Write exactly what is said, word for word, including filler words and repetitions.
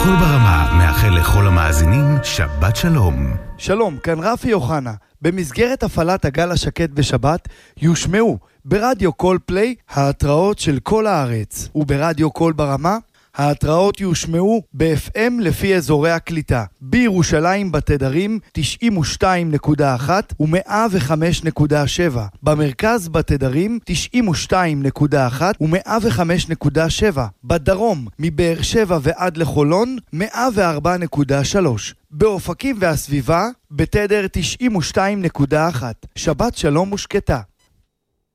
קול ברמה מאחל לכל המאזינים שבת שלום. שלום, כאן רפי יוחנה. במסגרת הפעלת הגל השקט בשבת יושמעו ברדיו קול פליי ההתראות של כל הארץ, וברדיו קול ברמה ההתראות יושמעו ב-אף אם לפי אזורי הקליטה. בירושלים בתדרים תשעים ושתיים נקודה אחת ו-מאה וחמש נקודה שבע. במרכז בתדרים תשעים ושתיים נקודה אחת ו-מאה וחמש נקודה שבע. בדרום מבאר שבע ועד לחולון מאה וארבע נקודה שלוש. באופקים והסביבה בתדר תשעים ושתיים נקודה אחת. שבת שלום ושקטה.